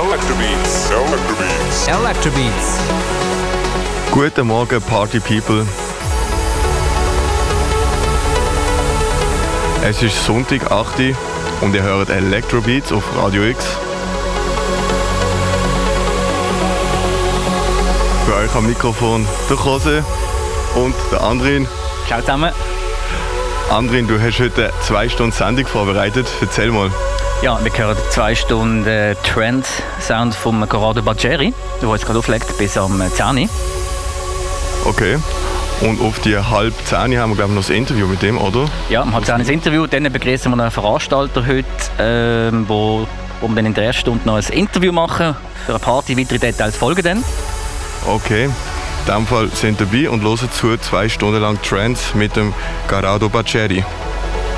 Electrobeats. Electrobeats. Electrobeats. Guten Morgen, Party People. Es ist Sonntag, 8 Uhr und ihr hört Electrobeats auf Radio X. Für euch am Mikrofon der Jose und der Andrin. Ciao zusammen. Andrin, du hast heute 2 Stunden Sendung vorbereitet. Erzähl mal. Ja, wir hören 2 Stunden Trend-Sound von Corrado Baccheri, der uns gerade auflegt, bis am 10 Uhr. Okay. Und auf die 9:30 haben wir, glaube ich, noch ein Interview mit dem, oder? Ja, um 9:30 ein Interview. Dann begrüßen wir noch einen Veranstalter heute, wo wir dann in der ersten Stunde noch ein Interview machen für eine Party. Weitere Details folgen dann. Okay. In diesem Fall sind dabei und hören zu 2 Stunden lang Trends mit dem Corrado Baccheri.